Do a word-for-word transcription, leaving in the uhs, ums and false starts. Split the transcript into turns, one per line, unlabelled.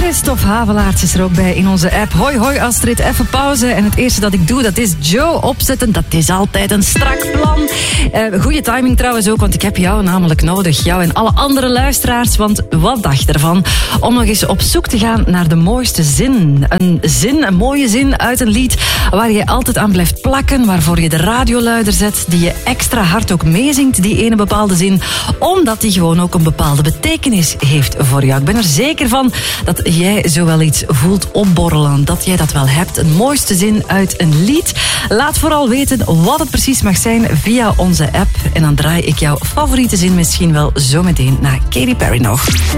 Christophe Havelaerts is er ook bij in onze app. Hoi, hoi Astrid, even pauze. En het eerste dat ik doe, dat is Joe opzetten. Dat is altijd een strak plan. Uh, goeie timing trouwens ook, want ik heb jou namelijk nodig. Jou en alle andere luisteraars. Want wat dacht je ervan om nog eens op zoek te gaan naar de mooiste zin? Een zin, een mooie zin uit een lied waar je altijd aan blijft plakken. Waarvoor je de radioluider zet, die je extra hard ook meezingt, die ene bepaalde zin. Omdat die gewoon ook een bepaalde betekenis heeft voor jou. Ik ben er zeker van dat jij zo wel iets voelt opborrelen. Dat jij dat wel hebt. Een mooiste zin uit een lied. Laat vooral weten wat het precies mag zijn via onze app. En dan draai ik jouw favoriete zin misschien wel zo meteen naar Katy Perry nog.